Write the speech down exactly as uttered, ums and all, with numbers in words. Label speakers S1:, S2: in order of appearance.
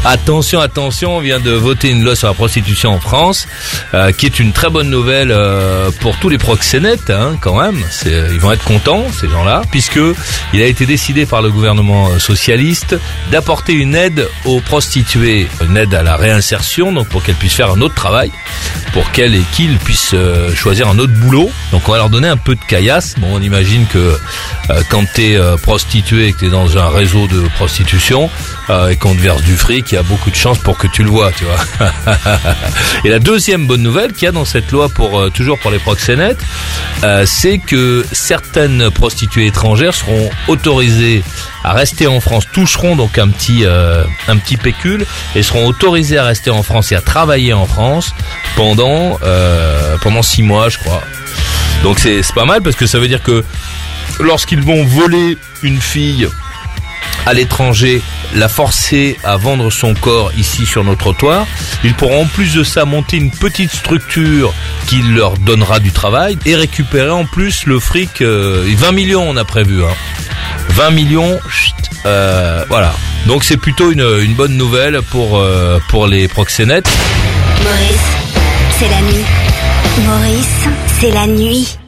S1: Attention, attention, on vient de voter une loi sur la prostitution en France, euh, qui est une très bonne nouvelle euh, pour tous les proxénètes, hein, quand même. C'est, ils vont être contents, ces gens-là, puisque il a été décidé par le gouvernement socialiste d'apporter une aide aux prostituées, une aide à la réinsertion, donc pour qu'elles puissent faire un autre travail, pour qu'elles et qu'ils puissent euh, choisir un autre boulot. Donc on va leur donner un peu de caillasse. Bon, on imagine que euh, quand t'es euh, prostituée et que t'es dans un réseau de prostitution euh, et qu'on te verse du fric, il y a beaucoup de chances pour que tu le vois, tu vois. Et la deuxième bonne nouvelle qu'il y a dans cette loi pour euh, toujours pour les proxénètes, euh, c'est que certaines prostituées étrangères seront autorisées à rester en France, toucheront donc un petit euh, un petit pécule et seront autorisées à rester en France et à travailler en France pendant euh, pendant six mois, je crois. Donc c'est c'est pas mal parce que ça veut dire que lorsqu'ils vont voler une fille à l'étranger, la forcer à vendre son corps ici sur nos trottoirs, ils pourront en plus de ça monter une petite structure qui leur donnera du travail et récupérer en plus le fric. Euh, vingt millions on a prévu, hein. vingt millions, chut, euh, voilà. Donc c'est plutôt une, une bonne nouvelle pour, euh, pour les proxénètes.
S2: Maurice, c'est la nuit. Maurice, c'est la nuit.